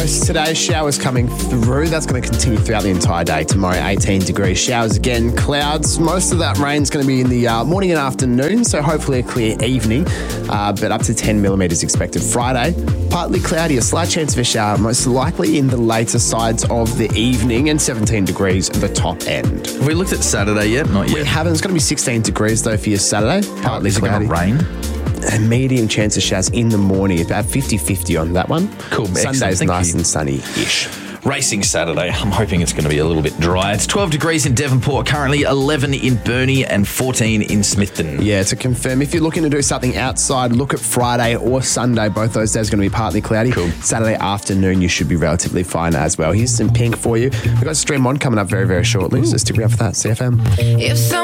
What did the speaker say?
Today, showers coming through. That's going to continue throughout the entire day. Tomorrow, 18 degrees. Showers again. Clouds. Most of that rain's going to be in the morning and afternoon, so hopefully a clear evening. But up to 10 millimetres expected. Friday, partly cloudy. A slight chance of a shower, most likely in the later sides of the evening, and 17 degrees at the top end. Have we looked at Saturday yet? Not yet. We haven't. It's going to be 16 degrees, though, for your Saturday. Partly cloudy. Is it going to rain? A medium chance of showers in the morning, about 50-50 on that one. Cool. Sunday's nice and sunny-ish. Racing Saturday. I'm hoping it's going to be a little bit dry. It's 12 degrees in Devonport currently, 11 in Burnie and 14 in Smithton. Yeah, to confirm, if you're looking to do something outside, look at Friday or Sunday. Both those days are going to be partly cloudy. Cool. Saturday afternoon, you should be relatively fine as well. Here's some pink for you. We've got Stream On coming up very, very shortly, so stick around for that. CFM.